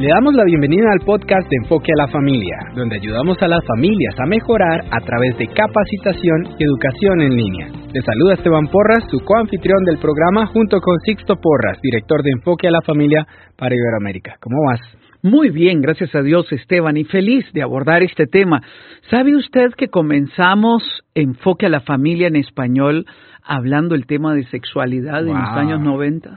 Le damos la bienvenida al podcast de Enfoque a la Familia, donde ayudamos a las familias a mejorar a través de capacitación y educación en línea. Le saluda Esteban Porras, su coanfitrión del programa, junto con Sixto Porras, director de Enfoque a la Familia para Iberoamérica. ¿Cómo vas? Muy bien, gracias a Dios, Esteban, y feliz de abordar este tema. ¿Sabe usted que comenzamos Enfoque a la Familia en español hablando el tema de sexualidad en los años 90?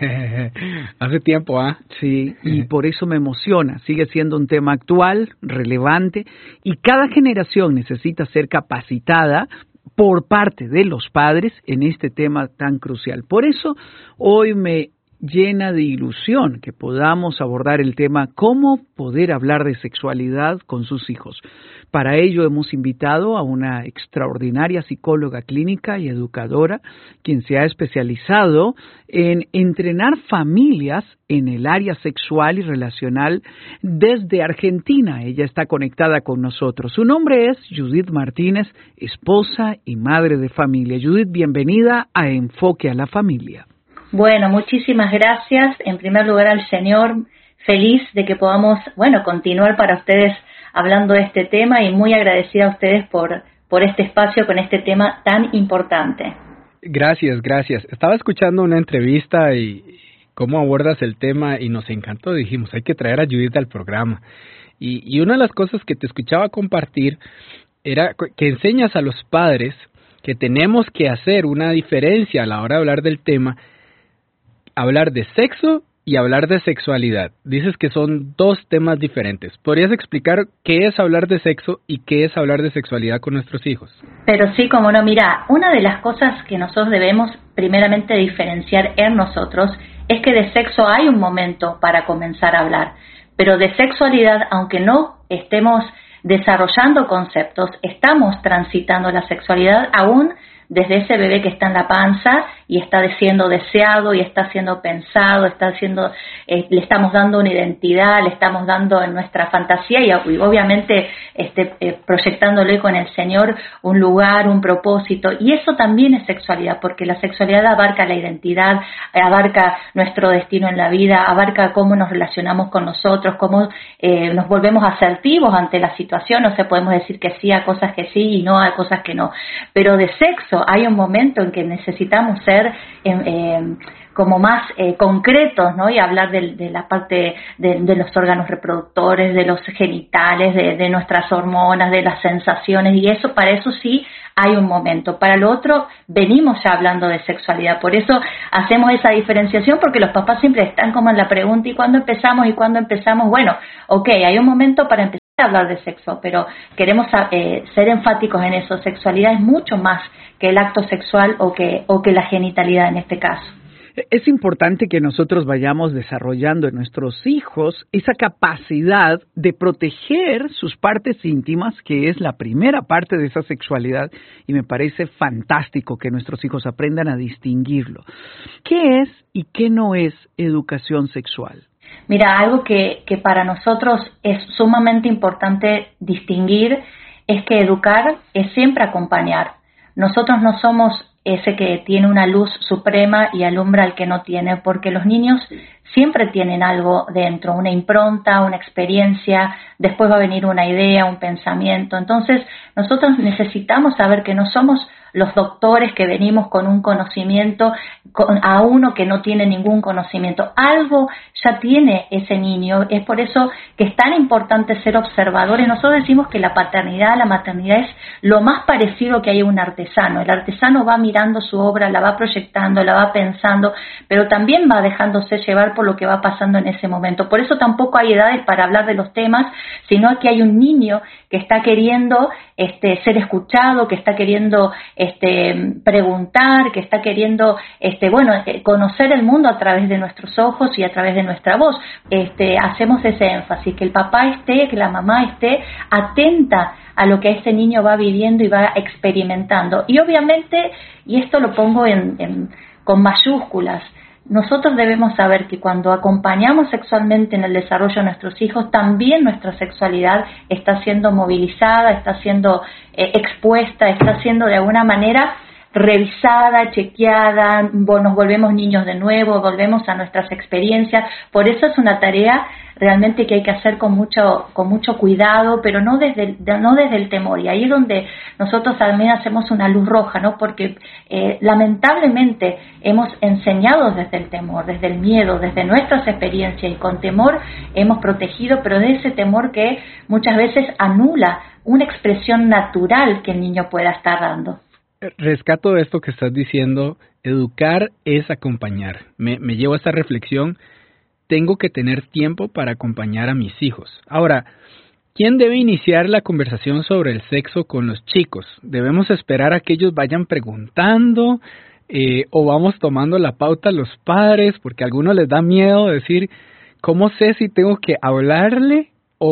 Hace tiempo, ¿ah? Sí, y por eso me emociona. Sigue siendo un tema actual, relevante, y cada generación necesita ser capacitada por parte de los padres en este tema tan crucial. Por eso hoy me llena de ilusión que podamos abordar el tema cómo poder hablar de sexualidad con sus hijos. Para ello hemos invitado a una extraordinaria psicóloga clínica y educadora, quien se ha especializado en entrenar familias en el área sexual y relacional desde Argentina. Ella está conectada con nosotros. Su nombre es Judith Martínez, esposa y madre de familia. Judith, bienvenida a Enfoque a la Familia. Bueno, muchísimas gracias. En primer lugar al Señor, feliz de que podamos, continuar para ustedes hablando de este tema y muy agradecida a ustedes por este espacio con este tema tan importante. Gracias. Estaba escuchando una entrevista y cómo abordas el tema y nos encantó. Dijimos, hay que traer a Judith al programa. Y una de las cosas que te escuchaba compartir era que enseñas a los padres que tenemos que hacer una diferencia a la hora de hablar del tema, hablar de sexo y hablar de sexualidad. Dices que son dos temas diferentes. ¿Podrías explicar qué es hablar de sexo y qué es hablar de sexualidad con nuestros hijos? Pero sí, como no, mira, una de las cosas que nosotros debemos primeramente diferenciar en nosotros es que de sexo hay un momento para comenzar a hablar, pero de sexualidad, aunque no estemos desarrollando conceptos, estamos transitando la sexualidad aún desde ese bebé que está en la panza y está siendo deseado y está siendo pensado, le estamos dando una identidad, le estamos dando en nuestra fantasía y obviamente proyectándole con el Señor un lugar, un propósito. Y eso también es sexualidad, porque la sexualidad abarca la identidad, abarca nuestro destino en la vida, abarca cómo nos relacionamos con nosotros, cómo nos volvemos asertivos ante la situación. O sea, podemos decir que sí a cosas que sí y no a cosas que no. Pero de sexo hay un momento en que necesitamos ser como más concretos, ¿no? Y hablar de la parte de los órganos reproductores, de los genitales, de nuestras hormonas, de las sensaciones, y eso, para eso sí hay un momento. Para lo otro, venimos ya hablando de sexualidad, por eso hacemos esa diferenciación, porque los papás siempre están como en la pregunta, ¿y cuándo empezamos? Bueno, hay un momento para empezar a hablar de sexo, pero queremos ser enfáticos en eso. Sexualidad es mucho más que el acto sexual o que la genitalidad en este caso. Es importante que nosotros vayamos desarrollando en nuestros hijos esa capacidad de proteger sus partes íntimas, que es la primera parte de esa sexualidad, y me parece fantástico que nuestros hijos aprendan a distinguirlo. ¿Qué es y qué no es educación sexual? Mira, algo que para nosotros es sumamente importante distinguir es que educar es siempre acompañar. Nosotros no somos ese que tiene una luz suprema y alumbra al que no tiene, porque los niños siempre tienen algo dentro, una impronta, una experiencia, después va a venir una idea, un pensamiento. Entonces, nosotros necesitamos saber que no somos los doctores que venimos con un conocimiento a uno que no tiene ningún conocimiento. Algo ya tiene ese niño. Es por eso que es tan importante ser observadores. Nosotros decimos que la paternidad, la maternidad es lo más parecido que hay a un artesano. El artesano va mirando su obra, la va proyectando, la va pensando, pero también va dejándose llevar por lo que va pasando en ese momento. Por eso tampoco hay edades para hablar de los temas, sino que hay un niño que está queriendo ser escuchado, que está queriendo preguntar, que está queriendo conocer el mundo a través de nuestros ojos y a través de nuestra voz. Hacemos ese énfasis, que el papá que la mamá esté atenta a lo que este niño va viviendo y va experimentando. Y obviamente, y esto lo pongo con mayúsculas, nosotros debemos saber que cuando acompañamos sexualmente en el desarrollo de nuestros hijos, también nuestra sexualidad está siendo movilizada, está siendo expuesta, está siendo de alguna manera revisada, chequeada, nos volvemos niños de nuevo, volvemos a nuestras experiencias. Por eso es una tarea realmente que hay que hacer con mucho cuidado, pero no desde el temor. Y ahí es donde nosotros también hacemos una luz roja, ¿no? Porque lamentablemente hemos enseñado desde el temor, desde el miedo, desde nuestras experiencias, y con temor hemos protegido, pero de ese temor que muchas veces anula una expresión natural que el niño pueda estar dando. Rescato esto que estás diciendo, educar es acompañar. Me llevo a esta reflexión, tengo que tener tiempo para acompañar a mis hijos. Ahora, ¿quién debe iniciar la conversación sobre el sexo con los chicos? ¿Debemos esperar a que ellos vayan preguntando o vamos tomando la pauta los padres? Porque a algunos les da miedo decir, ¿cómo sé si tengo que hablarle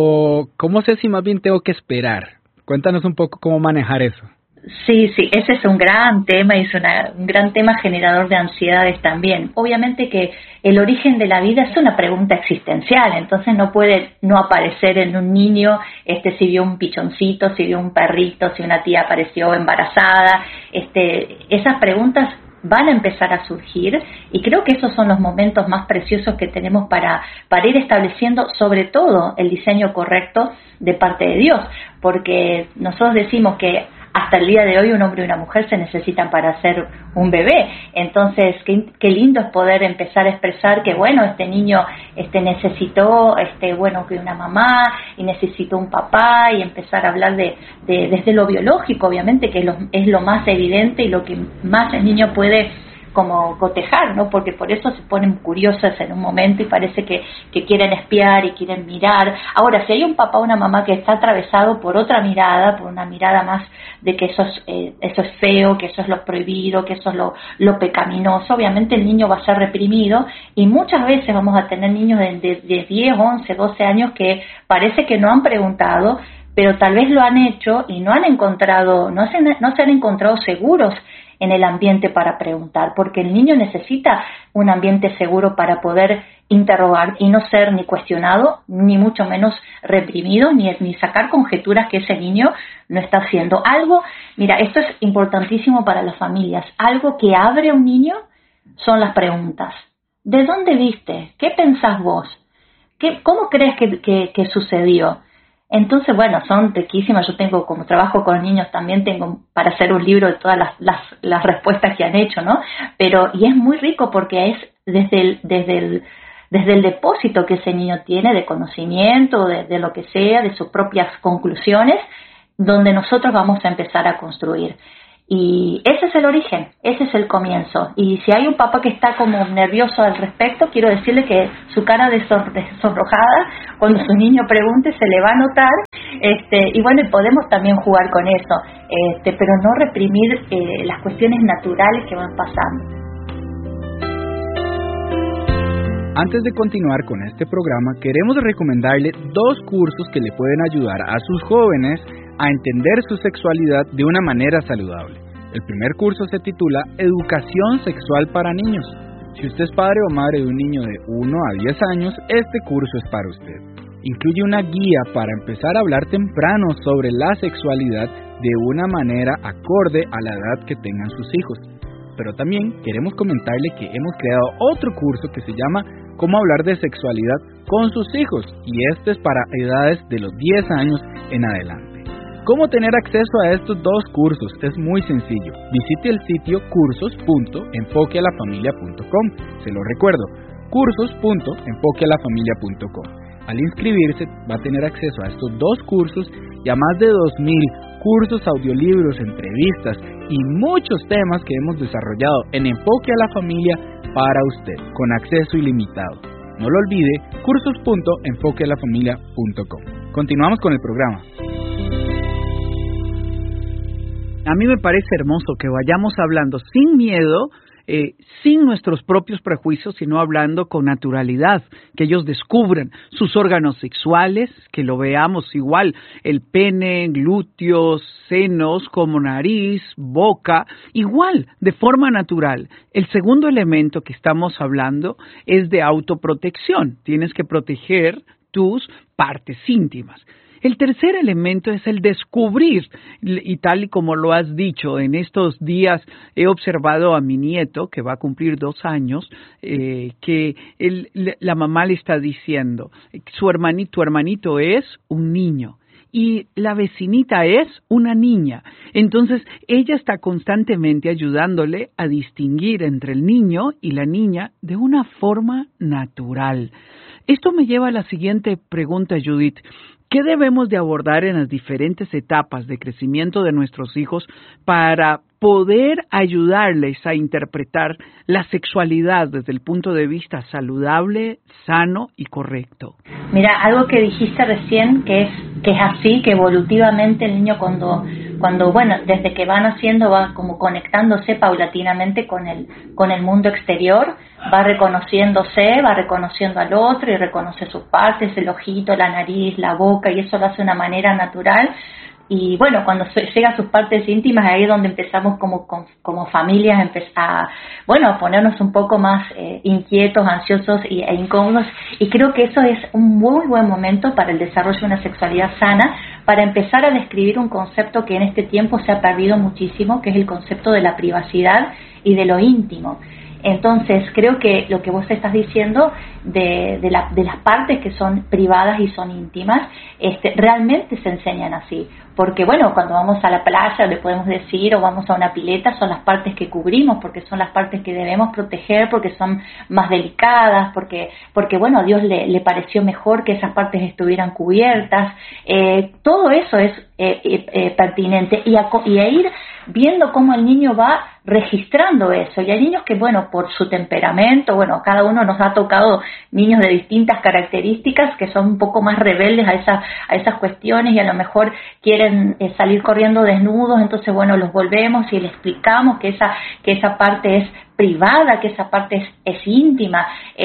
o cómo sé si más bien tengo que esperar? Cuéntanos un poco cómo manejar eso. Sí, ese es un gran tema y es un gran tema generador de ansiedades también. Obviamente que el origen de la vida es una pregunta existencial, entonces no puede no aparecer en un niño si vio un pichoncito, si vio un perrito, si una tía apareció embarazada. Esas preguntas van a empezar a surgir y creo que esos son los momentos más preciosos que tenemos para ir estableciendo sobre todo el diseño correcto de parte de Dios, porque nosotros decimos que hasta el día de hoy un hombre y una mujer se necesitan para hacer un bebé. Entonces, qué lindo es poder empezar a expresar que, bueno, este niño necesitó, que una mamá y necesitó un papá, y empezar a hablar desde lo biológico, obviamente, que es lo más evidente y lo que más el niño puede como cotejar, ¿no? Porque por eso se ponen curiosas en un momento y parece que quieren espiar y quieren mirar. Ahora, si hay un papá o una mamá que está atravesado por otra mirada, por una mirada más de que eso es feo, que eso es lo prohibido, que eso es lo pecaminoso, obviamente el niño va a ser reprimido, y muchas veces vamos a tener niños de 10, 11, 12 años que parece que no han preguntado, pero tal vez lo han hecho y no se han encontrado seguros en el ambiente para preguntar, porque el niño necesita un ambiente seguro para poder interrogar y no ser ni cuestionado, ni mucho menos reprimido, ni sacar conjeturas que ese niño no está haciendo. Mira, esto es importantísimo para las familias, algo que abre a un niño son las preguntas. ¿De dónde viste? ¿Qué pensás vos? ¿Cómo crees que sucedió? Entonces, bueno, son riquísimas. Yo tengo, como trabajo con niños, también tengo para hacer un libro de todas las respuestas que han hecho, ¿no? Y es muy rico porque es desde el depósito que ese niño tiene de conocimiento, de lo que sea, de sus propias conclusiones, donde nosotros vamos a empezar a construir. Y ese es el origen, ese es el comienzo. Y si hay un papá que está como nervioso al respecto, quiero decirle que su cara de sonrojada cuando su niño pregunte se le va a notar. Y bueno, podemos también jugar con eso, pero no reprimir las cuestiones naturales que van pasando. Antes de continuar con este programa, queremos recomendarle 2 cursos que le pueden ayudar a sus jóvenes a entender su sexualidad de una manera saludable. El primer curso se titula Educación Sexual para Niños. Si usted es padre o madre de un niño de 1 a 10 años, este curso es para usted. Incluye una guía para empezar a hablar temprano sobre la sexualidad de una manera acorde a la edad que tengan sus hijos. Pero también queremos comentarle que hemos creado otro curso que se llama Cómo hablar de sexualidad con sus hijos, y este es para edades de los 10 años en adelante. ¿Cómo tener acceso a estos 2 cursos? Es muy sencillo. Visite el sitio cursos.enfoquealafamilia.com. Se lo recuerdo, cursos.enfoquealafamilia.com. Al inscribirse va a tener acceso a estos 2 cursos y a más de 2,000 cursos, audiolibros, entrevistas y muchos temas que hemos desarrollado en Enfoque a la Familia para usted, con acceso ilimitado. No lo olvide, cursos.enfoquealafamilia.com. Continuamos con el programa. A mí me parece hermoso que vayamos hablando sin miedo, sin nuestros propios prejuicios, sino hablando con naturalidad, que ellos descubran sus órganos sexuales, que lo veamos igual, el pene, glúteos, senos, como nariz, boca, igual, de forma natural. El segundo elemento que estamos hablando es de autoprotección. Tienes que proteger tus partes íntimas. El tercer elemento es el descubrir, y tal y como lo has dicho, en estos días he observado a mi nieto, que va a cumplir 2 años, que la mamá le está diciendo, tu hermanito es un niño. Y la vecinita es una niña. Entonces, ella está constantemente ayudándole a distinguir entre el niño y la niña de una forma natural. Esto me lleva a la siguiente pregunta, Judith. ¿Qué debemos de abordar en las diferentes etapas de crecimiento de nuestros hijos para poder ayudarles a interpretar la sexualidad desde el punto de vista saludable, sano y correcto? Mira, algo que dijiste recién que es así, que evolutivamente el niño cuando bueno, desde que va naciendo va como conectándose paulatinamente con el mundo exterior, va reconociéndose, va reconociendo al otro y reconoce sus partes, el ojito, la nariz, la boca, y eso lo hace de una manera natural. Y bueno, cuando llega a sus partes íntimas, ahí es donde empezamos como familias a ponernos un poco más inquietos, ansiosos e incómodos. Y creo que eso es un muy buen momento para el desarrollo de una sexualidad sana, para empezar a describir un concepto que en este tiempo se ha perdido muchísimo, que es el concepto de la privacidad y de lo íntimo. Entonces, creo que lo que vos estás diciendo de las partes que son privadas y son íntimas, realmente se enseñan así. Porque, bueno, cuando vamos a la playa, le podemos decir, o vamos a una pileta, son las partes que cubrimos, porque son las partes que debemos proteger, porque son más delicadas, porque bueno, a Dios le pareció mejor que esas partes estuvieran cubiertas. Todo eso es pertinente. Y a ir viendo cómo el niño va registrando eso. Y hay niños que, bueno, por su temperamento, bueno, cada uno nos ha tocado niños de distintas características que son un poco más rebeldes a esas cuestiones y a lo mejor quieren salir corriendo desnudos, entonces, bueno, los volvemos y les explicamos que esa parte es privada, que esa parte es íntima,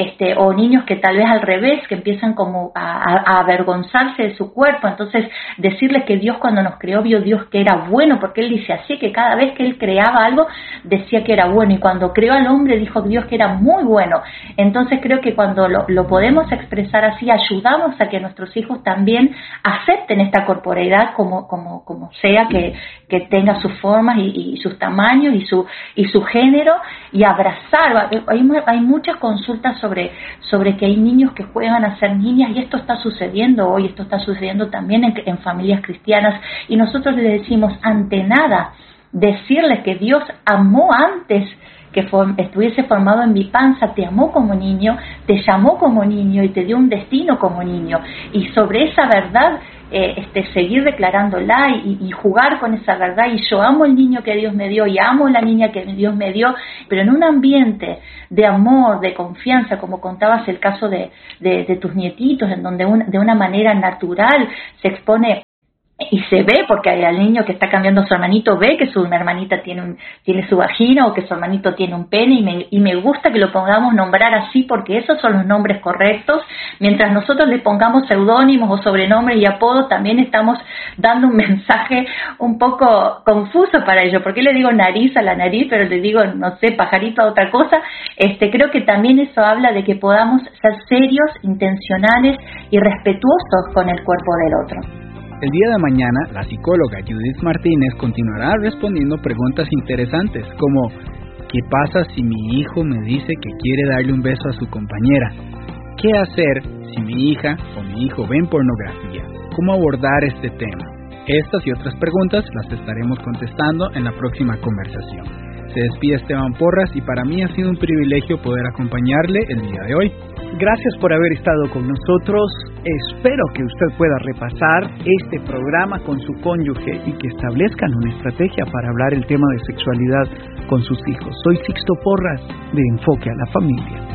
o niños que tal vez al revés, que empiezan como a avergonzarse de su cuerpo. Entonces, decirles que Dios cuando nos creó vio Dios que era bueno, porque Él dice así, que cada vez que Él creaba algo, decía que era bueno, y cuando creó al hombre dijo Dios que era muy bueno. Entonces creo que cuando lo podemos expresar así, ayudamos a que nuestros hijos también acepten esta corporeidad como sea, que tenga sus formas y sus tamaños y su género, y abrazar. Hay muchas consultas sobre que hay niños que juegan a ser niñas, y esto está sucediendo hoy, esto está sucediendo también en familias cristianas, y nosotros les decimos, ante nada, decirles que Dios amó antes que estuviese formado en mi panza, te amó como niño, te llamó como niño y te dio un destino como niño. Y sobre esa verdad, seguir declarándola y jugar con esa verdad. Y yo amo el niño que Dios me dio y amo la niña que Dios me dio, pero en un ambiente de amor, de confianza, como contabas el caso de tus nietitos, en donde de una manera natural se expone. Y se ve, porque al niño que está cambiando a su hermanito ve que su hermanita tiene su vagina, o que su hermanito tiene un pene, y me gusta que lo pongamos nombrar así, porque esos son los nombres correctos. Mientras nosotros le pongamos seudónimos o sobrenombres y apodos, también estamos dando un mensaje un poco confuso para ellos. ¿Por qué le digo nariz a la nariz, pero le digo, no sé, pajarito a otra cosa? Creo que también eso habla de que podamos ser serios, intencionales y respetuosos con el cuerpo del otro. El día de mañana, la psicóloga Judith Martínez continuará respondiendo preguntas interesantes como ¿qué pasa si mi hijo me dice que quiere darle un beso a su compañera? ¿Qué hacer si mi hija o mi hijo ven pornografía? ¿Cómo abordar este tema? Estas y otras preguntas las estaremos contestando en la próxima conversación. Se despide Esteban Porras, y para mí ha sido un privilegio poder acompañarle el día de hoy. Gracias por haber estado con nosotros. Espero que usted pueda repasar este programa con su cónyuge y que establezcan una estrategia para hablar el tema de sexualidad con sus hijos. Soy Sixto Porras, de Enfoque a la Familia.